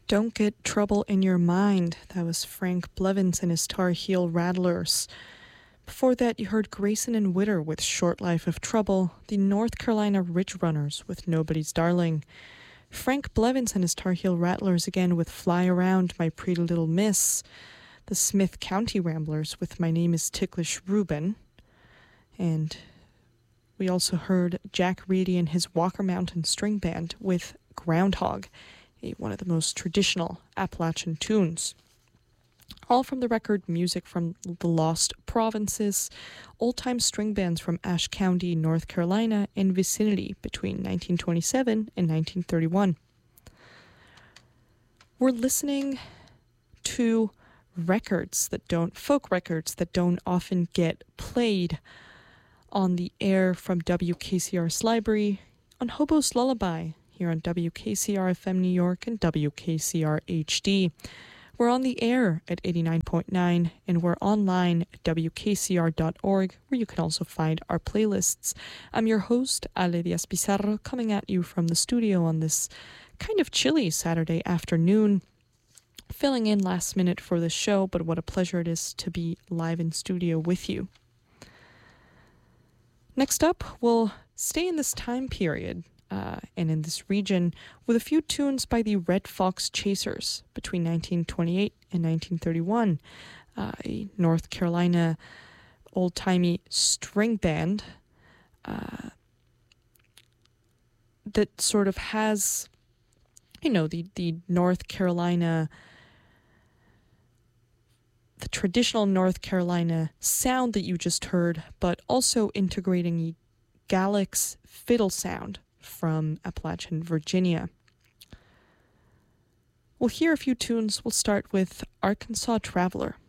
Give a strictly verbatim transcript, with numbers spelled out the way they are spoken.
Don't Get Trouble in Your Mind. That was Frank Blevins and his Tar Heel Rattlers. Before that, you heard Grayson and Witter with Short Life of Trouble, the North Carolina Ridge Runners with Nobody's Darling, Frank Blevins and his Tar Heel Rattlers again with Fly Around, My Pretty Little Miss, the Smith County Ramblers with My Name is Ticklish Reuben, and we also heard Jack Reedy and his Walker Mountain String Band with Groundhog, a, one of the most traditional Appalachian tunes. All from the record Music from the Lost Provinces, old-time string bands from Ashe County, North Carolina, and vicinity between nineteen twenty-seven and nineteen thirty-one. We're listening to records that don't, folk records that don't often get played on the air from W K C R's library on Hobo's Lullaby here on W K C R F M New York and W K C R H D. We're on the air at eighty-nine point nine, and we're online at W K C R dot org, where you can also find our playlists. I'm your host, Ale Diaz Pizarro, coming at you from the studio on this kind of chilly Saturday afternoon, filling in last minute for the show, but what a pleasure it is to be live in studio with you. Next up, we'll stay in this time period uh, and in this region with a few tunes by the Red Fox Chasers between nineteen twenty-eight and nineteen thirty-one, uh, a North Carolina old-timey string band uh, that sort of has, you know, the, the North Carolina, the traditional North Carolina sound that you just heard, but also integrating Galax fiddle sound from Appalachian Virginia. We'll hear a few tunes. We'll start with Arkansas Traveler.